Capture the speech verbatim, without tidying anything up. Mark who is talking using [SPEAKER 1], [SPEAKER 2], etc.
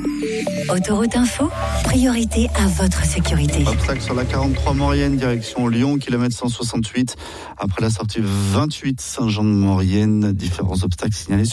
[SPEAKER 1] Autoroute Info, priorité à votre sécurité.
[SPEAKER 2] Obstacle sur la quarante-trois Maurienne, direction Lyon, kilomètre cent soixante-huit. Après la sortie vingt-huit Saint-Jean de Maurienne, différents obstacles signalés sur